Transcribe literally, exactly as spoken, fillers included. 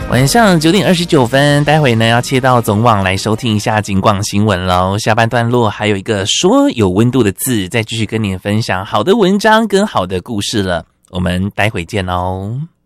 晚上九点二十九分，待会呢要切到总网来收听一下警广新闻喽。下半段落还有一个说有温度的字，再继续跟你分享好的文章跟好的故事了。我们待会见哦。